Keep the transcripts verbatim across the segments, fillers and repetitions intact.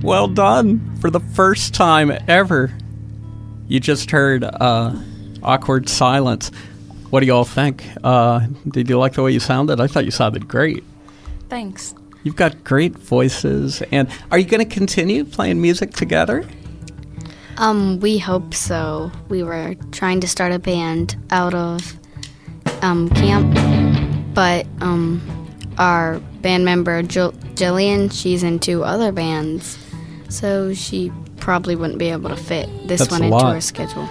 Well done. For the first time ever, you just heard uh, Awkward Silence. What do you all think? Uh, did you like the way you sounded? I thought you sounded great. Thanks. You've got great voices. And are you going to continue playing music together? Um, we hope so. We were trying to start a band out of um, camp, but um, our band member, Jill- Jillian, she's in two other bands, so she probably wouldn't be able to fit this That's one a into lot. her schedule.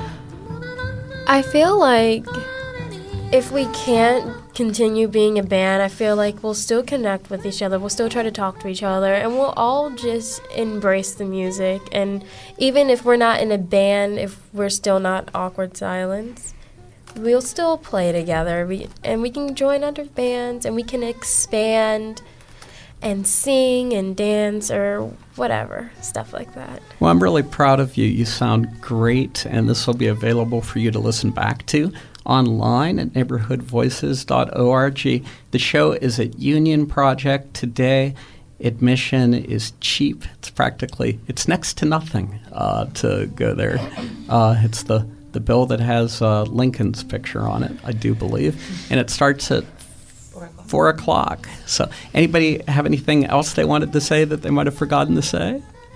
I feel like if we can't continue being a band, I feel like we'll still connect with each other. We'll still try to talk to each other, and we'll all just embrace the music. And even if we're not in a band, if we're still not Awkward Silence, we'll still play together. We, and we can join other bands, and we can expand and sing and dance or whatever, stuff like that. Well, I'm really proud of you. You sound great, and this will be available for you to listen back to online at neighborhood voices dot org. The show is at Union Project today. Admission is cheap. It's practically, it's next to nothing uh, to go there. Uh, it's the, the bill that has uh, Lincoln's picture on it, I do believe. And it starts at four o'clock. So anybody have anything else they wanted to say that they might have forgotten to say?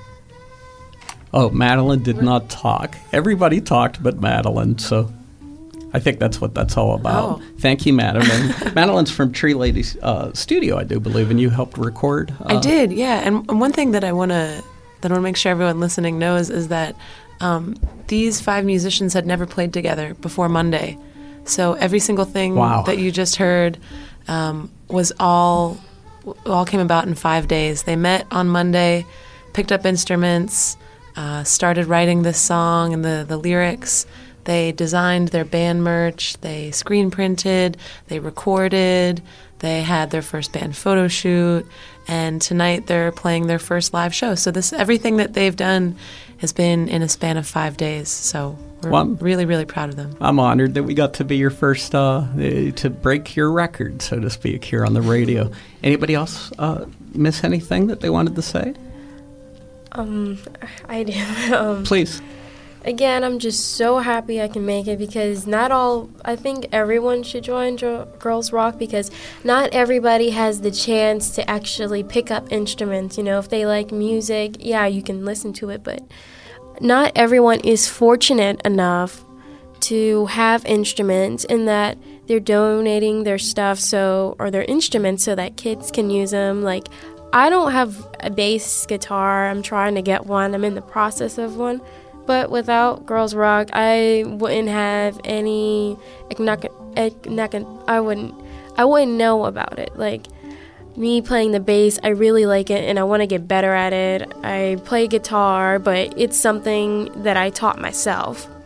Oh, Madeline did not talk. Everybody talked but Madeline, so I think that's what that's all about. Oh. Thank you, Madeline. Madeline's from Tree Lady's uh, studio, I do believe, and you helped record. Uh, I did, yeah. And, and one thing that I want to that I want to make sure everyone listening knows is that um, these five musicians had never played together before Monday. So every single thing Wow. that you just heard um, was all all came about in five days. They met on Monday, picked up instruments, uh, started writing this song and the, the lyrics. They designed their band merch, they screen printed, they recorded, they had their first band photo shoot, and tonight they're playing their first live show. So this everything that they've done has been in a span of five days. So we're Well, really, really proud of them. I'm honored that we got to be your first, uh, uh, to break your record, so to speak, here on the radio. Anybody else uh, miss anything that they wanted to say? Um, I do. um, Please. Again, I'm just so happy I can make it because not all, I think everyone should join jo- Girls Rock because not everybody has the chance to actually pick up instruments. You know, if they like music, yeah, you can listen to it, but not everyone is fortunate enough to have instruments and that they're donating their stuff so, or their instruments so that kids can use them. Like, I don't have a bass guitar. I'm trying to get one. I'm in the process of one. But without Girls Rock, I wouldn't have any. I wouldn't. I wouldn't know about it. Like me playing the bass, I really like it, and I want to get better at it. I play guitar, but it's something that I taught myself.